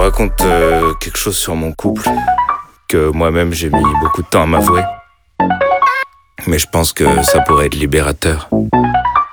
raconte quelque chose sur mon couple que moi-même j'ai mis beaucoup de temps à m'avouer. Mais je pense que ça pourrait être libérateur.